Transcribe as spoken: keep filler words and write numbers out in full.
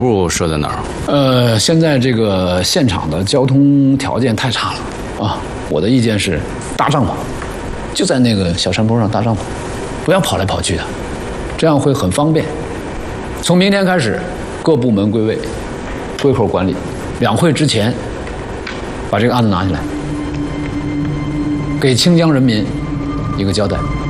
部设在哪儿？ 呃，现在这个现场的交通条件太差了啊！我的意见是搭帐篷，就在那个小山坡上搭帐篷，不要跑来跑去的，这样会很方便。从明天开始，各部门归位，归口管理。两会之前，把这个案子拿下来，给清江人民一个交代。